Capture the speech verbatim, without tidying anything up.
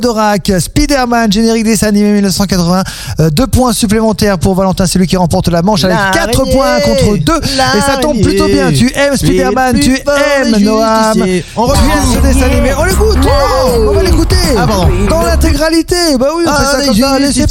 Dorak, Spider-Man, générique dessin animé mille neuf cent quatre-vingts. Euh, deux points supplémentaires pour Valentin, c'est lui qui remporte la manche avec quatre points contre deux. Et ça tombe plutôt bien. Tu aimes Spider-Man, tu aimes Noam. Tu aimes ce dessin animé. On l'écoute. Oh, on va l'écouter. Ah, pardon. Dans l'intégralité. Bah oui, on Ah, fait ça comme ça. Allez, c'est